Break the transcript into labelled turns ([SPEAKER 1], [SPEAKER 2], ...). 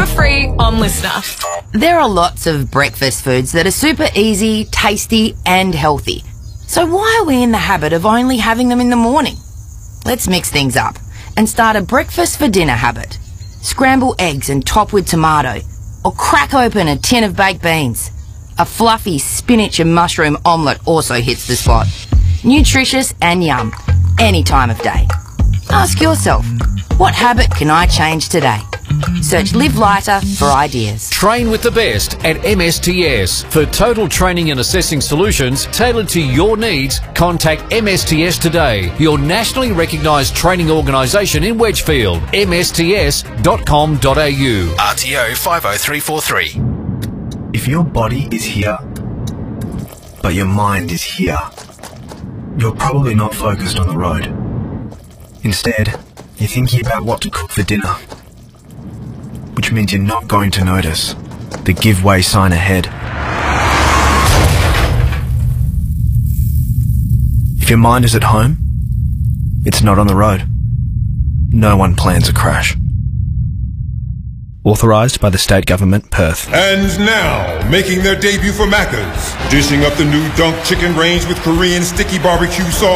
[SPEAKER 1] for free on Listener.
[SPEAKER 2] There are lots of breakfast foods that are super easy, tasty and healthy. So why are we in the habit of only having them in the morning? Let's mix things up and start a breakfast for dinner habit. Scramble eggs and top with tomato, or crack open a tin of baked beans. A fluffy spinach and mushroom omelette also hits the spot. Nutritious and yum, any time of day. Ask yourself, what habit can I change today? Search Live Lighter for ideas.
[SPEAKER 3] Train with the best at MSTS. For total training and assessing solutions tailored to your needs, contact MSTS today, your nationally recognised training organisation in Wedgfield. msts.com.au.
[SPEAKER 4] RTO 50343.
[SPEAKER 5] If your body is here, but your mind is here, you're probably not focused on the road. Instead, you're thinking about what to cook for dinner, which means you're not going to notice the give way sign ahead. If your mind is at home, it's not on the road. No one plans a crash. Authorised by the State Government, Perth.
[SPEAKER 6] And now, making their debut for Macca's, dishing up the new Dunk Chicken range with Korean sticky barbecue sauce.